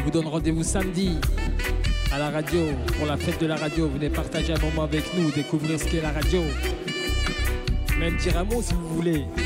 vous donne rendez-vous samedi à la radio pour la fête de la radio. Venez partager un moment avec nous, découvrir ce qu'est la radio. Même dire un mot si vous voulez.